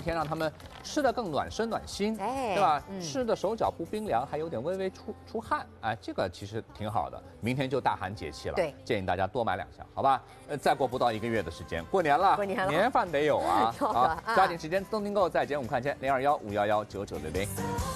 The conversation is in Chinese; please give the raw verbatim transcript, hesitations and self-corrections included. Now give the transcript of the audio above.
天让他们吃的更暖身暖心， 哎对吧？ 嗯吃的手脚不冰凉，还有点微微出出汗，哎，这个其实挺好的。明天就大寒节气了， 对， 建议大家多买两箱，好吧？呃，再过不到一个月的时间，过年了， 过年了年饭得有啊， 有的啊， 啊抓紧时间自动订购，在减五块钱零二幺五幺幺九九零零。